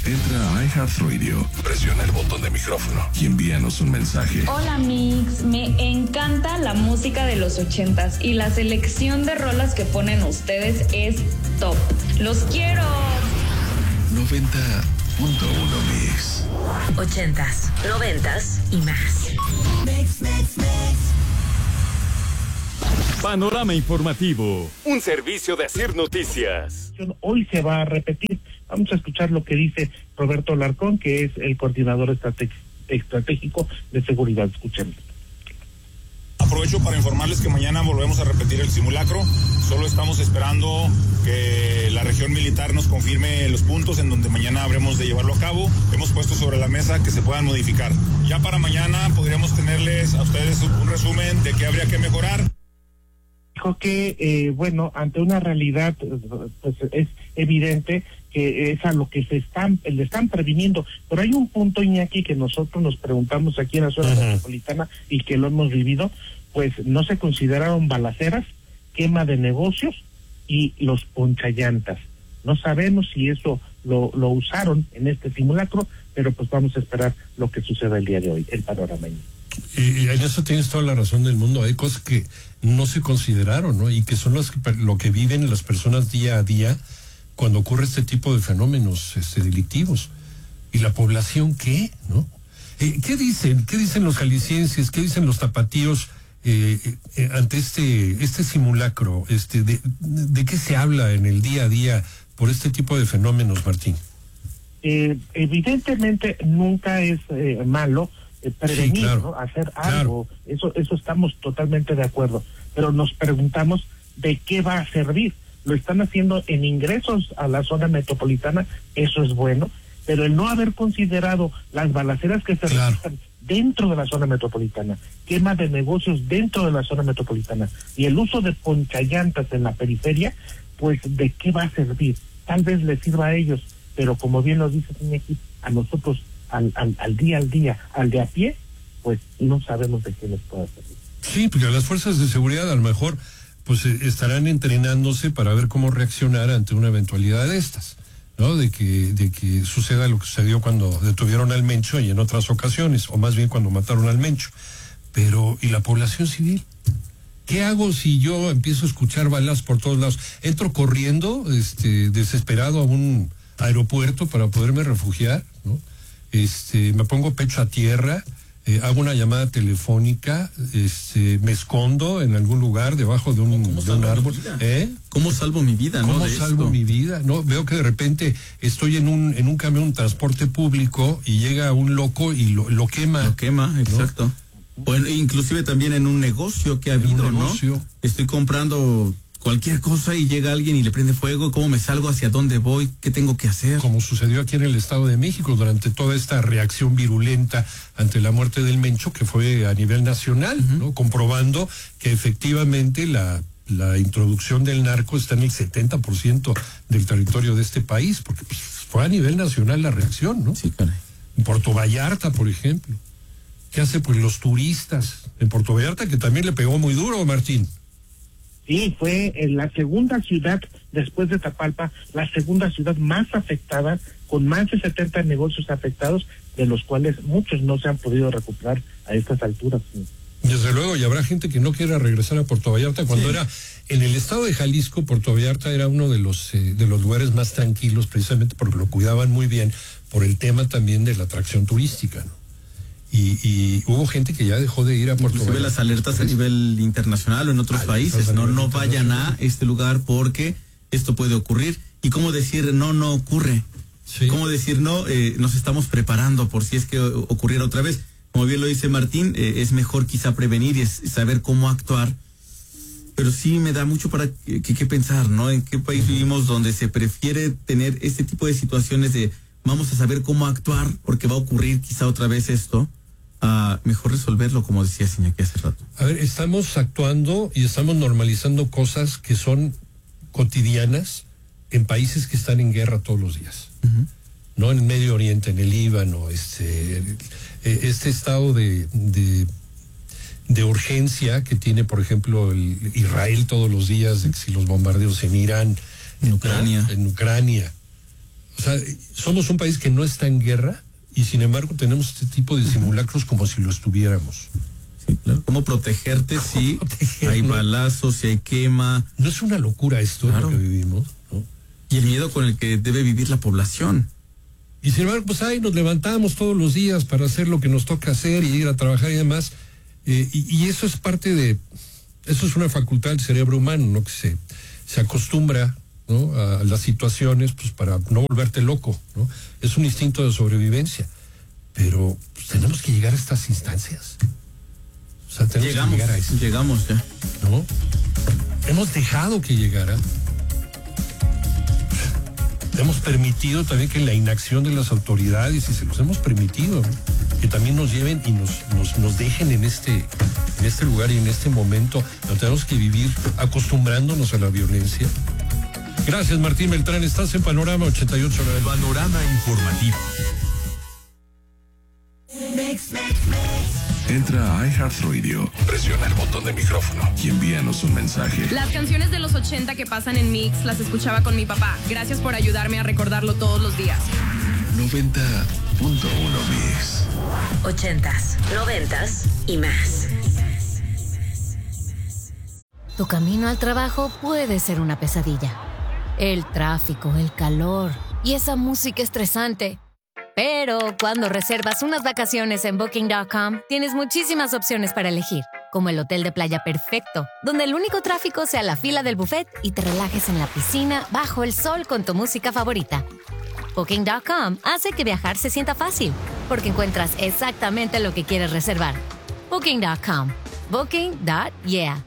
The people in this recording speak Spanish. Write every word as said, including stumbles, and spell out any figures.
Entra a iHeartRadio, presiona el botón de micrófono y envíanos un mensaje. Hola Mix, me encanta la música de los ochentas y la selección de rolas que ponen ustedes es top. ¡Los quiero! noventa punto uno Mix. Ochentas, noventas y más. Mix, mix, mix. Panorama informativo, un servicio de Asir Noticias. Hoy se va a repetir. Vamos a escuchar lo que dice Roberto Alarcón, que es el coordinador estratég- estratégico de seguridad. Escuchemos. Aprovecho para informarles que mañana volvemos a repetir el simulacro. Solo estamos esperando que la región militar nos confirme los puntos en donde mañana habremos de llevarlo a cabo. Hemos puesto sobre la mesa que se puedan modificar. Ya para mañana podríamos tenerles a ustedes un resumen de qué habría que mejorar. Dijo que, eh, bueno, ante una realidad, pues es evidente que es a lo que se están, le están previniendo. Pero hay un punto, Iñaki, que nosotros nos preguntamos aquí en la zona uh-huh. metropolitana y que lo hemos vivido, pues no se consideraron balaceras, quema de negocios y los ponchallantas. No sabemos si eso lo, lo usaron en este simulacro, pero pues vamos a esperar lo que suceda el día de hoy, el panorama. Y, y en eso tienes toda la razón del mundo. Hay cosas que no se consideraron, ¿no? Y que son las que, lo que viven las personas día a día cuando ocurre este tipo de fenómenos este, delictivos. ¿Y la población qué? ¿No? Eh, ¿Qué dicen? ¿Qué dicen los jaliscienses? ¿Qué dicen los tapatíos eh, eh, ante este este simulacro? Este, de, ¿De qué se habla en el día a día por este tipo de fenómenos, Martín? Eh, evidentemente nunca es eh, malo eh, prevenir, sí, claro, ¿no? Hacer algo, claro. eso eso estamos totalmente de acuerdo, pero nos preguntamos de qué va a servir. Lo están haciendo en ingresos a la zona metropolitana, eso es bueno, pero el no haber considerado las balaceras que se claro. realizan dentro de la zona metropolitana, quema de negocios dentro de la zona metropolitana y el uso de ponchallantas en la periferia, pues ¿de qué va a servir? Tal vez les sirva a ellos, pero como bien lo dice Iñaki, a nosotros al, al, al día al día, al de a pie, pues no sabemos de qué les puede servir. Sí, porque las fuerzas de seguridad a lo mejor pues estarán entrenándose para ver cómo reaccionar ante una eventualidad de estas, ¿no? De que, de que suceda lo que sucedió cuando detuvieron al Mencho y en otras ocasiones, o más bien cuando mataron al Mencho. Pero, ¿y la población civil? ¿Qué hago si yo empiezo a escuchar balas por todos lados? Entro corriendo, este, desesperado a un aeropuerto para poderme refugiar, ¿no? Este, me pongo pecho a tierra, eh, hago una llamada telefónica, este, me escondo en algún lugar debajo de un, de un árbol. ¿Eh? ¿Cómo salvo mi vida? ¿Cómo ¿no? salvo esto? mi vida? No, veo que de repente estoy en un en un camión, un transporte público y llega un loco y lo, lo quema. Lo quema, ¿no? Exacto. Bueno, inclusive también en un negocio que ha habido, ¿no? Estoy comprando cualquier cosa y llega alguien y le prende fuego. ¿Cómo me salgo? ¿Hacia dónde voy? ¿Qué tengo que hacer? Como sucedió aquí en el Estado de México durante toda esta reacción virulenta ante la muerte del Mencho, que fue a nivel nacional, uh-huh. ¿no? Comprobando que efectivamente la, la introducción del narco está en el setenta por ciento del territorio de este país, porque pues, fue a nivel nacional la reacción, ¿no? Sí, caray. En Puerto Vallarta, por ejemplo. ¿Qué hace pues los turistas en Puerto Vallarta, que también le pegó muy duro, Martín? Sí, fue en la segunda ciudad, después de Tapalpa, la segunda ciudad más afectada, con más de setenta negocios afectados, de los cuales muchos no se han podido recuperar a estas alturas. Desde luego, y habrá gente que no quiera regresar a Puerto Vallarta. Cuando sí. era en el estado de Jalisco, Puerto Vallarta era uno de los eh, de los lugares más tranquilos, precisamente porque lo cuidaban muy bien, por el tema también de la atracción turística, ¿no? Y, y hubo gente que ya dejó de ir a Puerto Vallarta. Las alertas a nivel internacional o en otros países, no no vayan a este lugar porque esto puede ocurrir. Y cómo decir no, no ocurre. Sí. Cómo decir no, eh, nos estamos preparando por si es que ocurriera otra vez. Como bien lo dice Martín, eh, es mejor quizá prevenir y es saber cómo actuar. Pero sí me da mucho para que, que, que pensar, ¿no? En qué país uh-huh. vivimos donde se prefiere tener este tipo de situaciones de vamos a saber cómo actuar porque va a ocurrir quizá otra vez esto. Uh, mejor resolverlo, como decía Iñaki hace rato. A ver, estamos actuando y estamos normalizando cosas que son cotidianas en países que están en guerra todos los días. Uh-huh. No en el Medio Oriente, en el Líbano, este, este estado de, de, de urgencia que tiene, por ejemplo, el Israel todos los días, de que si los bombardeos en Irán, en Ucrania. ¿no? En Ucrania. O sea, somos un país que no está en guerra y sin embargo tenemos este tipo de simulacros como si lo estuviéramos. Sí, claro. ¿Cómo protegerte si proteger, hay ¿no? balazos, si hay quema? ¿No es una locura esto claro. lo que vivimos? ¿No? Y el miedo con el que debe vivir la población. Y sin embargo, pues ahí nos levantamos todos los días para hacer lo que nos toca hacer y ir a trabajar y demás. Eh, y, y eso es parte de, eso es una facultad del cerebro humano, ¿no? Que se, se acostumbra, ¿no? a las situaciones, pues para no volverte loco, ¿no? Es un instinto de sobrevivencia. Pero pues, tenemos que llegar a estas instancias. O sea, tenemos llegamos, que llegar a eso. Llegamos ya. ¿No? Hemos dejado que llegara. Hemos permitido también que la inacción de las autoridades, y se los hemos permitido, ¿no? que también nos lleven y nos, nos, nos dejen en este, en este lugar y en este momento. No tenemos que vivir acostumbrándonos a la violencia. Gracias, Martín Beltrán. Estás en Panorama ochenta y ocho. Panorama informativo. Entra a iHeartRadio, presiona el botón de micrófono y envíanos un mensaje. Las canciones de los ochenta que pasan en Mix las escuchaba con mi papá. Gracias por ayudarme a recordarlo todos los días. noventa punto uno Mix. Ochentas, noventas y más. Tu camino al trabajo puede ser una pesadilla. El tráfico, el calor y esa música estresante. Pero cuando reservas unas vacaciones en Booking punto com, tienes muchísimas opciones para elegir, como el hotel de playa perfecto, donde el único tráfico sea la fila del buffet y te relajes en la piscina bajo el sol con tu música favorita. Booking punto com hace que viajar se sienta fácil, porque encuentras exactamente lo que quieres reservar. Booking punto com. Booking punto yeah.